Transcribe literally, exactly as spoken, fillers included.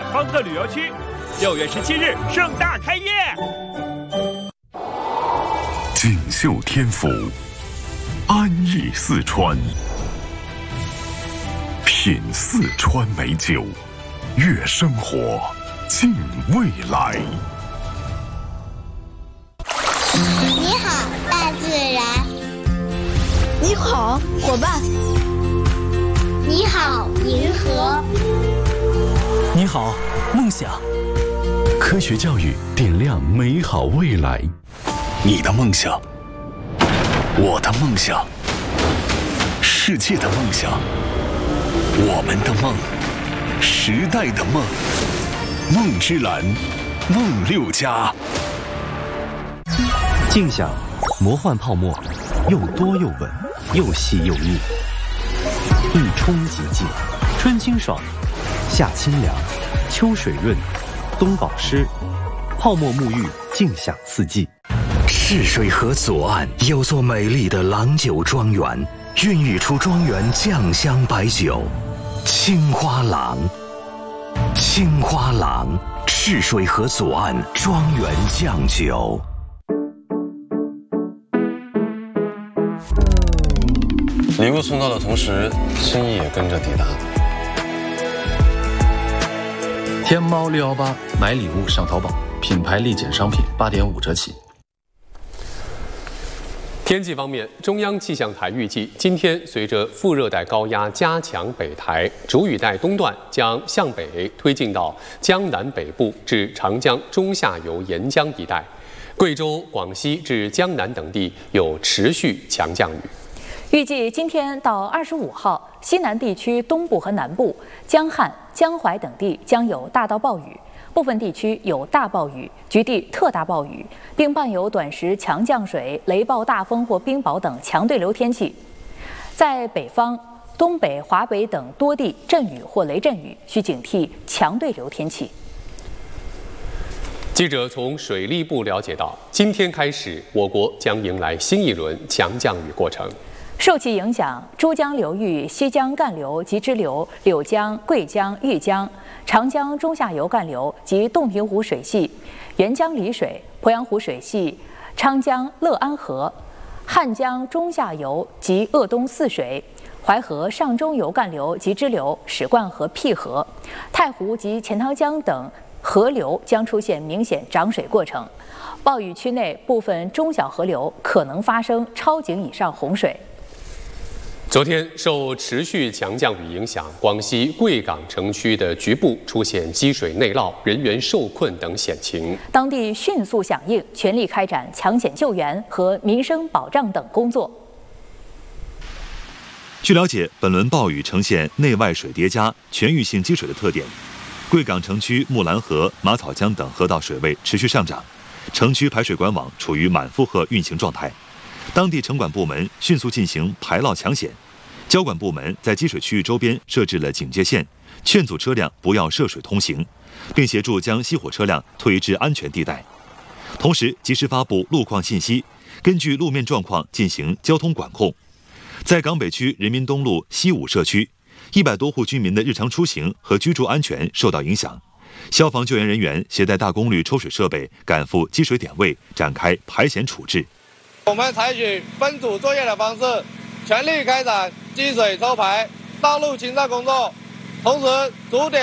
方特旅游区，六月十七日盛大开业。 锦绣天府，安逸四川，品四川美酒，悦生活，近未来。 你好，大自然。 你好，伙伴。 你好，银河。 你好，梦想。 科学教育点亮美好未来。你的梦想，我的梦想，世界的梦想，我们的梦，时代的梦。梦之蓝，梦六家。 静享魔幻泡沫，又多又稳，又细又密。一冲即净，春清爽，夏清凉，秋水润，冬保湿。泡沫沐浴，静享四季。 赤水河左岸有座美丽的郎酒庄园，孕育出庄园酱香白酒青花郎。青花郎，赤水河左岸庄园酱酒。 礼物送到的同时，心意也跟着抵达。 天猫六一八买礼物上淘宝，品牌立减商品八点五折起。 天气方面，中央气象台预计，今天随着副热带高压加强北抬，主雨带东段将向北推进到江南北部至长江中下游沿江一带，贵州、广西至江南等地有持续强降雨。 预计今天到二十五号，西南地区东部和南部、江汉、江淮等地将有大到暴雨，部分地区有大暴雨，局地特大暴雨，并伴有短时强降水、雷暴大风或冰雹等强对流天气。在北方、东北、华北等多地阵雨或雷阵雨，需警惕强对流天气。 记者从水利部了解到，今天开始，我国将迎来新一轮强降雨过程。 受其影响，珠江流域西江干流及支流、柳江、桂江、玉江、长江中下游干流及洞庭湖水系、沅江里水、鄱阳湖水系、昌江乐安河、汉江中下游及鄂东泗水、淮河上中游干流及支流史灌河辟河、太湖及钱塘江等河流将出现明显涨水过程。暴雨区内部分中小河流可能发生超警以上洪水。 昨天受持续强降雨影响，广西贵港城区的局部出现积水内涝、人员受困等险情， 当地迅速响应，全力开展抢险救援和民生保障等工作。 据了解，本轮暴雨呈现内外水叠加、全域性积水的特点。贵港城区木兰河、马草江等河道水位持续上涨，城区排水管网处于满负荷运行状态。当地城管部门迅速进行排涝抢险，交管部门在积水区域周边设置了警戒线，劝阻车辆不要涉水通行，并协助将熄火车辆退至安全地带。同时，及时发布路况信息，根据路面状况进行交通管控。在港北区人民东路西五社区，一百多户居民的日常出行和居住安全受到影响。消防救援人员携带大功率抽水设备赶赴积水点位，展开排险处置。 我们采取分组作业的方式，全力开展积水抽排、道路清扫工作，同时逐点